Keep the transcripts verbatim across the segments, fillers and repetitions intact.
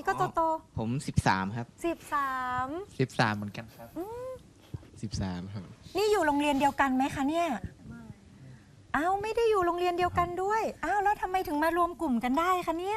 นี้ก็โตโตผมสิบสามครับสิบสามสิบสามเหมือนกันครับสิบสามครับนี่อยู่โรงเรียนเดียวกันไหมคะเนี่ยอ้าวไม่ได้อยู่โรงเรียนเดียวกันด้วยอ้าวแล้วทำไมถึงมารวมกลุ่มกันได้คะเนี่ย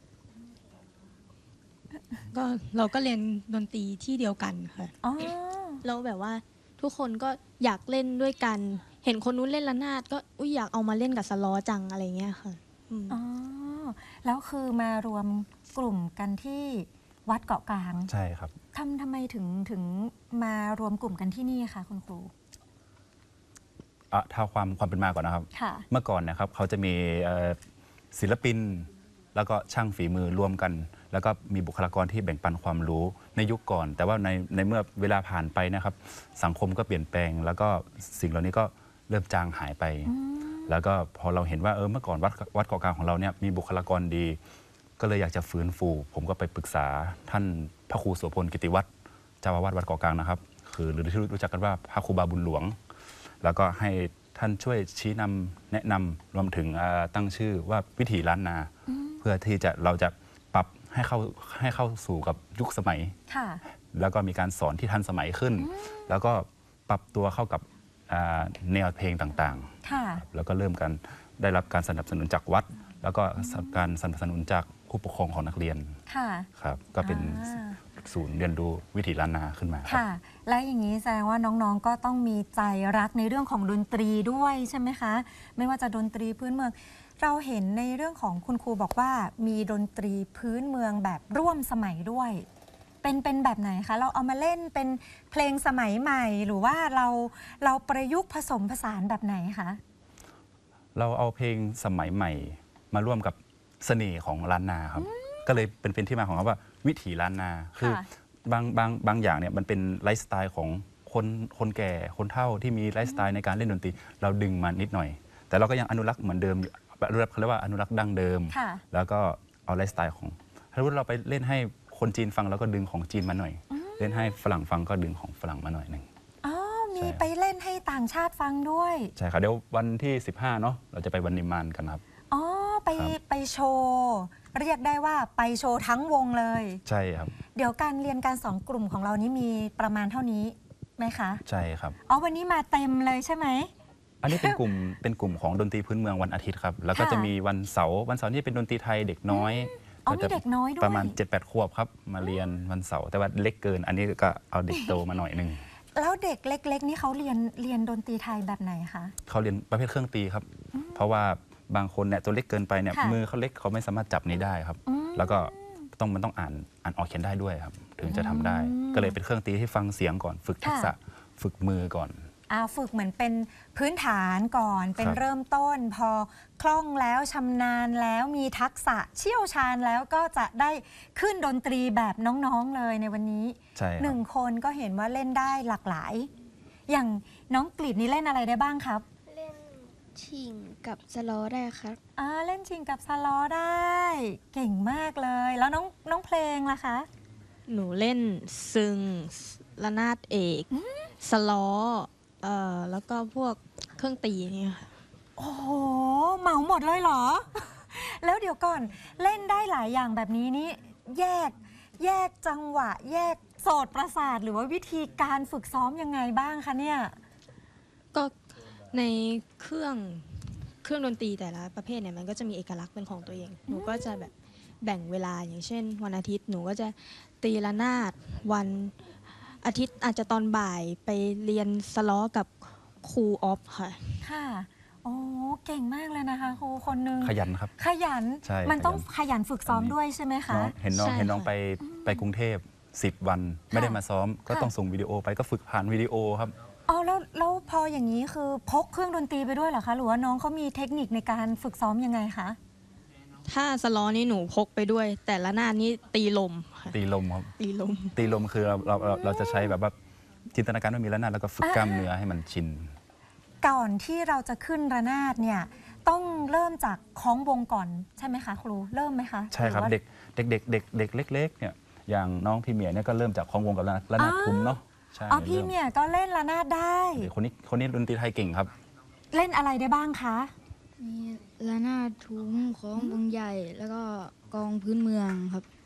ก็เราก็เรียนดนตรีที่เดียวกันค่ะอ๋อเราแบบว่าทุกคนก็อยากเล่นด้วยกันเห็นคนนู้นเล่นระนาดก็อุ้ยอยากเอามาเล่นกับสล้อจังอะไรเงี้ยค่ะอ๋อแล้วคือมารวมกลุ่มกันที่วัดเกาะกลางใช่ครับทำทำไมถึงถึงมารวมกลุ่มกันที่นี่คะคุณครูอ่ะเท่าความความเป็นมาก่อนนะครับเมื่อก่อนนะครับเขาจะมีศิลปินแล้วก็ช่างฝีมือรวมกันแล้วก็มีบุคลากรที่แบ่งปันความรู้ในยุคก่อน แต่ว่าในในเมื่อเวลาผ่านไปนะครับสังคมก็เปลี่ยนแปลงแล้วก็สิ่งเหล่านี้ก็เริ่มจางหายไปแล้วก็พอเราเห็นว่าเออเมื่อก่อนวัดวัดเกาะกลางของเราเนี่ยมีบุคลากรดีก็เลยอยากจะฟื้นฟูผมก็ไปปรึกษาท่านพระครูโสพลกิติวัฒน์เจ้าอาวาสวัดเกาะกลางนะครับคือหรือที่รู้จักกันว่าพระครูบาบุญหลวงแล้วก็ให้ท่านช่วยชี้นำแนะนำรวมถึงตั้งชื่อว่าวิถีล้านนาเพื่อที่จะเราจะปรับให้เข้าให้เข้าสู่กับยุคสมัยแล้วก็มีการสอนที่ทันสมัยขึ้นแล้วก็ปรับตัวเข้ากับแนวเพลงต่างๆแล้วก็เริ่มกันได้รับการสนับสนุนจากวัดแล้วก็การสนับสนุนจากผู้ปกครองของนักเรียนครับก็เป็นศูนย์เรียนรู้วิถีล้านนาขึ้นมาค่ะและอย่างนี้แสดงว่าน้องๆก็ต้องมีใจรักในเรื่องของดนตรีด้วยใช่ไหมคะไม่ว่าจะดนตรีพื้นเมืองเราเห็นในเรื่องของคุณครูบอกว่ามีดนตรีพื้นเมืองแบบร่วมสมัยด้วยเป็นเป็นแบบไหนคะเราเอามาเล่นเป็นเพลงสมัยใหม่หรือว่าเราเราประยุกต์ผสมผสานแบบไหนคะเราเอาเพลงสมัยใหม่มาร่วมกับเสน่ห์ของล้านนาครับก็เลยเป็นเป็นที่มาของคำว่าวิถีล้านนาคือบางบางบางอย่างเนี่ยมันเป็นไลฟ์สไตล์ของคนคนแก่คนเฒ่าที่มีไลฟ์สไตล์ในการเล่นดนตรีเราดึงมานิดหน่อยแต่เราก็ยังอนุรักษ์เหมือนเดิมเรียกเขาเรียกว่าอนุรักษ์ดั้งเดิมแล้วก็เอาไลฟ์สไตล์ของถ้าเราไปเล่นให้คนจีนฟังแล้วก็ดึงของจีนมาหน่อยเล่นให้ฝรั่งฟังก็ดึงของฝรั่งมาหน่อยหนึ่งอ๋อมีไปเล่นให้ต่างชาติฟังด้วยใช่ครับเดี๋ยววันที่สิบห้าเนาะเราจะไปวันนิมมานกันครับอ๋อไปไปโชว์เรียกได้ว่าไปโชว์ทั้งวงเลยใช่ครับเดี๋ยวการเรียนการสอนกลุ่มของเรานี้มีประมาณเท่านี้ไหมคะใช่ครับอ๋อวันนี้มาเต็มเลยใช่ไหมอันนี้เป็นกลุ่มเป็นกลุ่มของดนตรีพื้นเมืองวันอาทิตย์ครับแล้วก็จะมีวันเสาร์วันเสาร์นี่เป็นดนตรีไทยเด็กน้อยอ๋อมีเด็กน้อยด้วยประมาณ เจ็ดแปด ขวบครับมาเรียนวันเสาร์แต่ว่าเล็กเกินอันนี้ก็เอาเด็กโตมาหน่อยนึงแล้วเด็กเล็กๆนี่เขาเรียนเรียนดนตรีไทยแบบไหนคะเขาเรียนประเภทเครื่องตีครับเพราะว่าบางคนเนี่ยตัวเล็กเกินไปเนี่ยมือเขาเล็กเขาไม่สามารถจับนี้ได้ครับแล้วก็ต้องมันต้องอ่านอ่านออกเขียนได้ด้วยครับถึงจะทำได้ก็เลยเป็นเครื่องตีที่ฟังเสียงก่อนฝึกทักษะฝึกมือก่อนอ่าฝึกเหมือนเป็นพื้นฐานก่อนเป็นเริ่มต้นพอคล่องแล้วชำนาญแล้วมีทักษะเชี่ยวชาญแล้วก็จะได้ขึ้นดนตรีแบบน้องๆเลยในวันนี้หนึ่งคนก็เห็นว่าเล่นได้หลากหลายอย่างน้องกฤษนี่เล่นอะไรได้บ้างครับเล่นชิงกับสล้อได้ครับอ่าเล่นชิงกับสล้อได้เก่งมากเลยแล้วน้องน้องเพลงล่ะคะหนูเล่นซึงระนาดเอกสล้อเอ่อแล้วก็พวกเครื่องตีนี่ค่ะโอ้โหเหมาหมดเลยเหรอ แล้วเดี๋ยวก่อนเล่นได้หลายอย่างแบบนี้นี่แยกแยกจังหวะแยกโสตประสาทหรือว่าวิธีการฝึกซ้อมยังไงบ้างคะเนี่ยก็ในเครื่องเครื่องดนตรีแต่ละประเภทเนี่ยมันก็จะมีเอกลักษณ์เป็นของตัวเองหนูก็จะแบบแบ่งเวลาอย่างเช่นวันอาทิตย์หนูก็จะตีระนาดวันอาทิตย์อาจจะตอนบ่ายไปเรียนสล้อกับครูออฟค่ะค่ะโอ้เก่งมากเลยนะคะครูคนนึงขยันครับขยันมันต้องขยันฝึกซ้อมด้วยใช่ไหมคะเห็นน้องเห็นน้องไปไปกรุงเทพสิบวันไม่ได้มาซ้อมก็ต้องส่งวิดีโอไปก็ฝึกผ่านวิดีโอครับอ๋อแล้วแล้วพออย่างนี้คือพกเครื่องดนตรีไปด้วยเหรอคะหรือว่าน้องเขามีเทคนิคในการฝึกซ้อมยังไงคะถ้าสล้อนี่หนูพกไปด้วยแต่ละหน้านี่ตีลมตีลมครับตีลมตีลมคือเราเราเราจะใช้แบบว่าจินตนาการว่ามีระนาดแล้วก็ฝึกกล้ามเนื้อให้มันชินก่อนที่เราจะขึ้นระนาดเนี่ยต้องเริ่มจากคล้องวงก่อนใช่ไหมคะครูเริ่มไหมคะใช่ครับเด็กเด็กเด็กเด็กเด็กเล็กๆเนี่ยอย่างน้องพี่เมียเนี่ยก็เริ่มจากคล้องวงกับระนาดทุ้มเนาะใช่อ๋อพี่เมียก็เล่นระนาดได้คนนี้คนนี้ดนตรีไทยเก่งครับเล่นอะไรได้บ้างคะมีระนาดทุ้มคล้องวงใหญ่แล้วก็กองพื้นเมืองครับ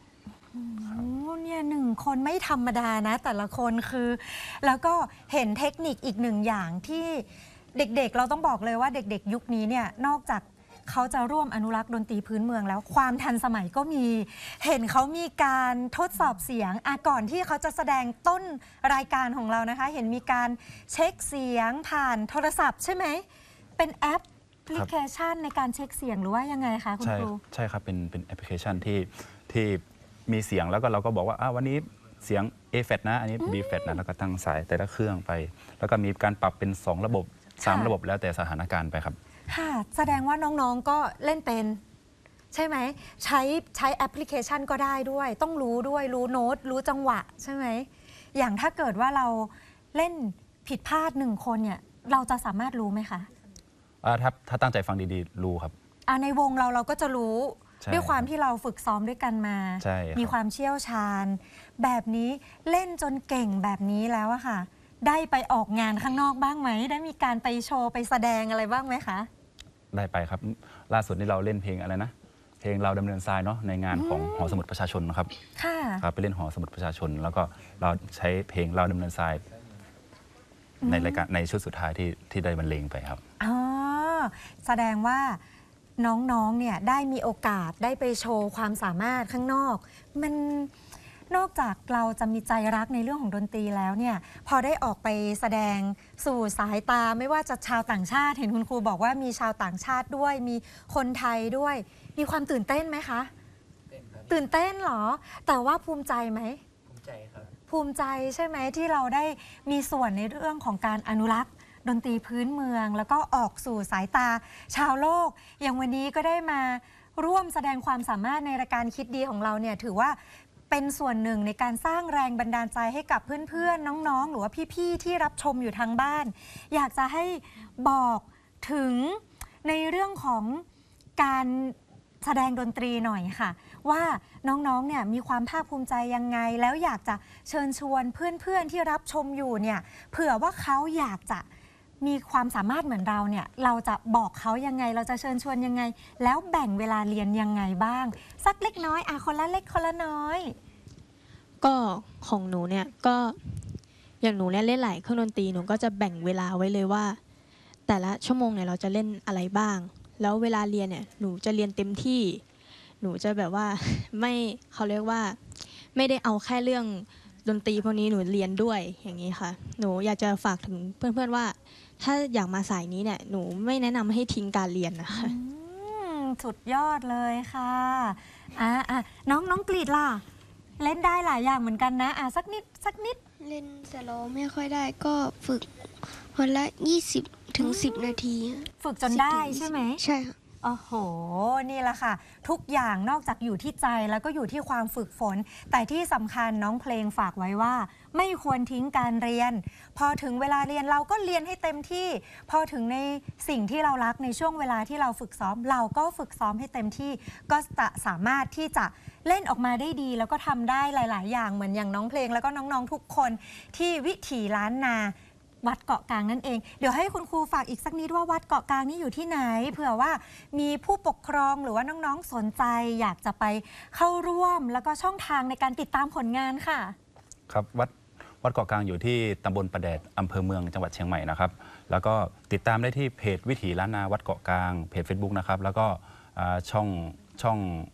โอ้เนี่ยหนึ่งคนไม่ธรรมดานะแต่ละคนคือ แล้วก็เห็นเทคนิคอีกหนึ่งอย่างที่เด็กๆเราต้องบอกเลยว่าเด็กๆยุคนี้เนี่ยนอกจากเขาจะร่วมอนุรักษ์ดนตรีพื้นเมืองแล้วความทันสมัยก็มีเห็นเขามีการทดสอบเสียงอ่ะก่อนที่เขาจะแสดงต้นรายการของเรานะคะ เห็นมีการเช็คเสียงผ่านโทรศัพท์ใช่ไหมเป็นแอปพลิเคชันในการเช็คเสียงหรือว่ายังไงคะคุณใช่ครูใช่ครับเป็นเป็นแอปพลิเคชันที่ที่มีเสียงแล้วก็เราก็บอกว่าอ่าวันนี้เสียง A แฟลตนะอันนี้ B แฟลตนะแล้วก็ตั้งสายแต่ละเครื่องไป แล้วก็มีการปรับเป็นสองระบบสามค่ะระบบแล้วแต่สถานการณ์ไปครับค่ะแสดงว่าน้องๆก็เล่นเป็นใช่ไหมใช้ใช้แอปพลิเคชันก็ได้ด้วย ต้องรู้ด้วยรู้โน้ตรู้จังหวะใช่ไหมอย่างถ้าเกิดว่าเราเล่นผิดพลาดหนึ่งคนเนี่ยเราจะสามารถรู้ไหมคะอ่าถ้าถ้าตั้งใจฟังดีๆ รู้ครับอ่ะในวงเราเราก็จะรู้ใช่ด้วยความที่เราฝึกซ้อมด้วยกันมาใช่ครับมีความเชี่ยวชาญ แบบนี้เล่นจนเก่งแบบนี้แล้วอะค่ะ ได้ไปออกงานข้างนอกบ้างไหม ได้มีการไปโชว์ไปแสดงอะไรบ้างไหมคะได้ไปครับ ล่าสุดนี่เราเล่นเพลงอะไรนะ เพลงเราดำเนินทรายเนาะในงานของหอสมุดประชาชนนะครับค่ะครับไปเล่นหอสมุดประชาชน แล้วก็เราใช้เพลงเราดำเนินทรายในรายการในชุดสุดท้ายที่ที่ได้บรรเลงไปครับอ๋อ แสดงว่าน้องๆ เนี่ยได้มีโอกาสได้ไปโชว์ความสามารถข้างนอก มันนอกจากเราจะมีใจรักในเรื่องของดนตรีแล้วเนี่ย พอได้ออกไปแสดงสู่สายตาไม่ว่าจะชาวต่างชาติ เห็นคุณครูบอกว่ามีชาวต่างชาติด้วย มีคนไทยด้วย มีความตื่นเต้นไหมคะ ตื่นเต้นเหรอ แต่ว่าภูมิใจไหมภูมิใจครับภูมิใจใช่ไหมที่เราได้มีส่วนในเรื่องของการอนุรักษ์ดนตรีพื้นเมือง แล้วก็ออกสู่สายตาชาวโลก อย่างวันนี้ก็ได้มาร่วมแสดงความสามารถในรายการคิดดีของเราเนี่ยถือว่าเป็นส่วนหนึ่งในการสร้างแรงบันดาลใจให้กับเพื่อนๆน้องๆ หรือว่าพี่ๆที่รับชมอยู่ทางบ้าน อยากจะให้บอกถึงในเรื่องของการแสดงดนตรีหน่อยค่ะ ว่าน้องๆ เนี่ยมีความภาคภูมิใจยังไง แล้วอยากจะเชิญชวนเพื่อนๆ ที่รับชมอยู่เนี่ยเผื่อว่าเขาอยากจะมีความสามารถเหมือนเราเนี่ยเราจะบอกเขายังไง เราจะเชิญชวนยังไง แล้วแบ่งเวลาเรียนยังไงบ้าง สักเล็กน้อยอ่ะคนละเล็กคนละน้อยก็ของหนูเนี่ยก็อย่างหนูเนี่ยเล่นหลายเครื่องดนตรีหนูก็จะแบ่งเวลาไว้เลยว่า แต่ละชั่วโมงเนี่ยเราจะเล่นอะไรบ้าง แล้วเวลาเรียนเนี่ยหนูจะเรียนเต็มที่ หนูจะแบบว่า ไม่เขาเรียกว่า ไม่ได้เอาแค่เรื่องดนตรีพวกนี้หนูเรียนด้วยอย่างนี้ค่ะ หนูอยากจะฝากถึงเพื่อนๆว่า ถ้าอยากมาสายนี้เนี่ยหนูไม่แนะนำให้ทิ้งการเรียนนะคะอืมสุดยอดเลยค่ะอ่ะอ่ะน้องน้องกรีดล่ะ เล่นได้หลายอย่างเหมือนกันนะอ่ะสักนิดสักนิดเล่นสโลว์ไม่ค่อยได้ก็ฝึกวันละยี่สิบถึงสิบนาทีฝึกจนได้ใช่ไหมใช่ค่ะโอ้โห นี่แหละค่ะ ทุกอย่างนอกจากอยู่ที่ใจแล้วก็อยู่ที่ความฝึกฝน แต่ที่สำคัญน้องเพลงฝากไว้ว่า ไม่ควรทิ้งการเรียน พอถึงเวลาเรียนเราก็เรียนให้เต็มที่ พอถึงในสิ่งที่เรารักในช่วงเวลาที่เราฝึกซ้อม เราก็ฝึกซ้อมให้เต็มที่ ก็จะสามารถที่จะเล่นออกมาได้ดี แล้วก็ทำได้หลาย ๆ อย่างเหมือนอย่างน้องเพลง แล้วก็น้อง ๆ ทุกคนที่วิถีล้านนาวัดเกาะกลางนั่นเอง เดี๋ยวให้คุณครูฝากอีกสักนิดว่าวัดเกาะกลางนี่อยู่ที่ไหน เผื่อว่ามีผู้ปกครองหรือว่าน้องๆสนใจ อยากจะไปเข้าร่วม แล้วก็ช่องทางในการติดตามผลงานค่ะครับวัดวัดเกาะกลางอยู่ที่ตำบลประแดดอำเภอเมืองจังหวัดเชียงใหม่นะครับแล้วก็ติดตามได้ที่เพจวิถีล้านนาวัดเกาะกลางเพจ Facebook นะครับแล้วก็อ่าช่องช่อง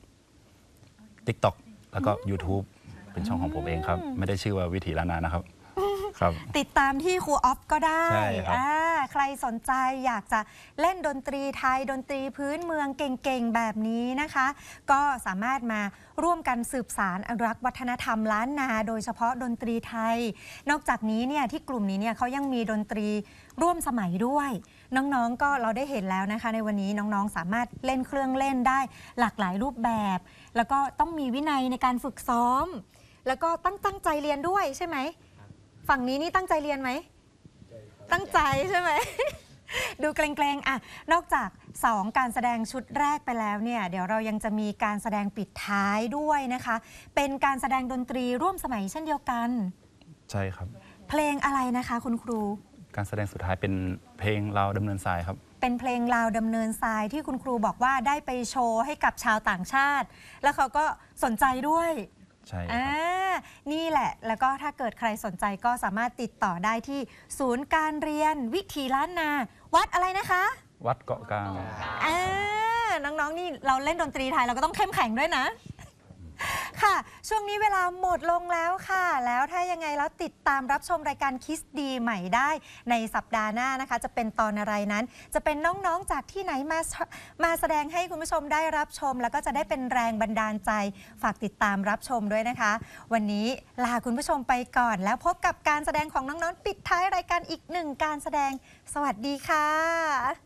TikTok แล้วก็ YouTube เป็นช่องของผมเองครับไม่ได้ชื่อว่าวิถีล้านนานะครับครับติดตามที่ครูออฟก็ได้ใช่ครับอ่าใครสนใจอยากจะเล่นดนตรีไทยดนตรีพื้นเมืองเก่งๆแบบนี้นะคะ ก็สามารถมาร่วมกันสืบสารอนุรักษ์วัฒนธรรมล้านนา โดยเฉพาะดนตรีไทย นอกจากนี้เนี่ยที่กลุ่มนี้เนี่ยเขายังมีดนตรีร่วมสมัยด้วย น้องๆก็เราได้เห็นแล้วนะคะ ในวันนี้น้องๆสามารถเล่นเครื่องเล่นได้หลากหลายรูปแบบ แล้วก็ต้องมีวินัยในการฝึกซ้อม แล้วก็ตั้งตั้งใจเรียนด้วยใช่ไหมฝั่งนี้นี่ตั้งใจเรียนไหม ตั้งใจใช่ไหม ดูเกรงๆอ่ะนอกจากสองการแสดงชุดแรกไปแล้วเนี่ยเดี๋ยวเรายังจะมีการแสดงปิดท้ายด้วยนะคะ เป็นการแสดงดนตรีร่วมสมัยเช่นเดียวกันใช่ครับเพลงอะไรนะคะคุณครูการแสดงสุดท้ายเป็นเพลงเราดำเนินทรายครับเป็นเพลงลาวดำเนินทรายที่คุณครูบอกว่าได้ไปโชว์ให้กับชาวต่างชาติ แล้วเขาก็สนใจด้วยใช่ครับอ่านี่แหละแล้วก็ถ้าเกิดใครสนใจก็สามารถติดต่อได้ที่ศูนย์การเรียนวิถีล้านนาวัดอะไรนะคะวัดเกาะกลางอ่าน้องๆนี่เราเล่นดนตรีไทยเราก็ต้องเข้มแข็งด้วยนะค่ะช่วงนี้เวลาหมดลงแล้วค่ะแล้วถ้ายังไงแล้วติดตามรับชมรายการคิสดีใหม่ได้ในสัปดาห์หน้านะคะจะเป็นตอนอะไรนั้นจะเป็นน้องๆจากที่ไหนมามาแสดงให้คุณผู้ชมได้รับชมแล้วก็จะได้เป็นแรงบันดาลใจฝากติดตามรับชมด้วยนะคะวันนี้ลาคุณผู้ชมไปก่อนแล้วพบกับการแสดงของน้องๆปิดท้ายรายการอีกหนึ่งการแสดงสวัสดีค่ะ